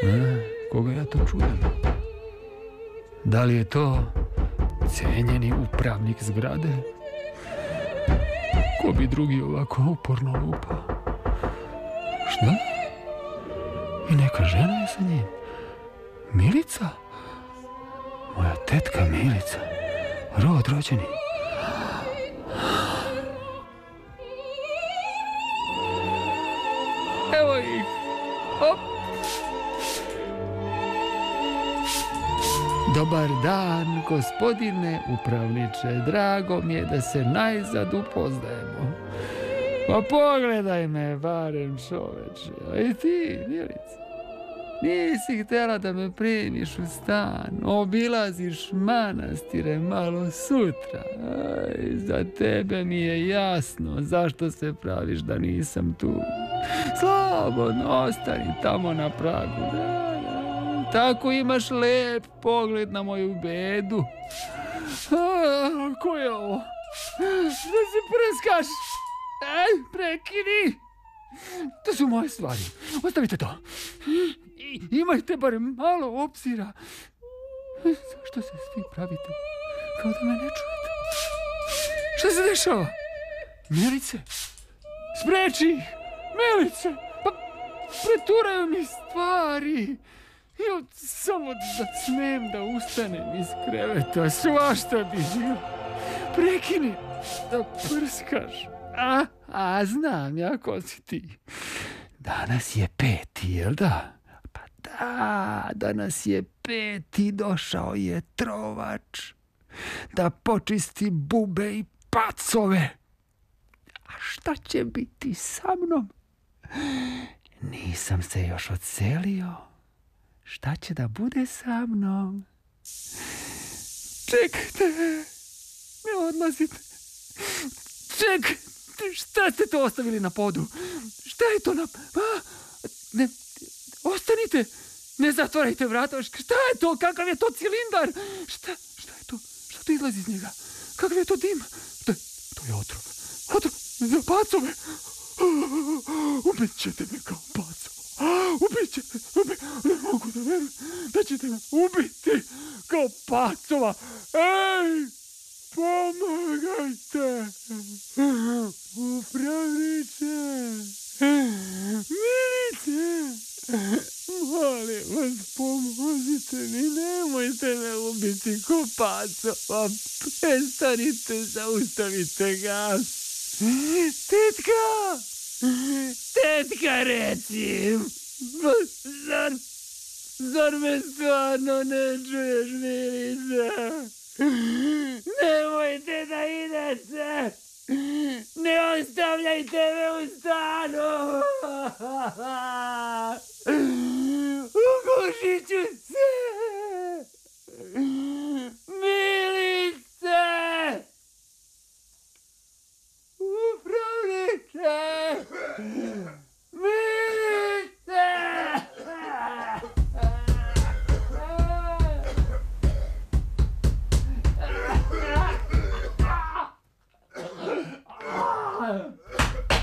Koga ja to čujem? Da li je to cenjeni upravnik zgrade? Ko bi drugi ovako uporno lupa? Šta? I neka žena je sa njim. Milica? Moja tetka Milica. Rod rođeni. Evo ih. Op. Dobar dan, gospodine upravniče. Drago mi je da se najzad upoznajemo. Pa pogledaj me barem, čoveče. A i ti, Milica. Nisi htjela da me primiš u stan. Obilaziš manastire malo sutra. Aj, za tebe mi je jasno zašto se praviš da nisam tu. Slobodno ostani tamo na pragu. Da. Tako imaš lep pogled na moju bedu. Ko je ovo? Da se prskaš? Prekini. To su moje stvari. Ostavite to. Imajte barem malo obzira. Zašto se svi pravite kao da me ne čujete? Šta se dešava? Milice? Spreči ih! Milice! Pa preturaju mi stvari. Ja samo da smem da ustanem iz kreveta. Svašta bi bilo. Prekini da prskaš. Znam ja ko si ti. Danas je 5, jel da? Pa da, danas je 5, došao je trovač da počisti bube i pacove. A šta će biti sa mnom? Nisam se još odselio. Šta će da bude sa mnom? Čekajte, ne odlazite. Čekajte. Šta ste to ostavili na podu? Šta je to na... Ne, ostanite! Ne zatvarajte vrata! Šta je to? Kakav je to cilindar? Šta je to? Šta to izlazi iz njega? Kakav je to dim? To je otrov. Otrov za pacove! Ubit ćete me kao pacova! Ubit ćete! Ne mogu da verujem da ćete me ubiti kao pacova! Ej! Pomagajte! Upravniče! Milice! Molim vas, pomozite mi, nemojte me ubiti ko pacova. Prestanite, zaustavite gas. Tetka! Tetka, recim! Zar me stvarno ne čuješ, Milice? Nemojte da idete! Ne ostavljajte me u stanu!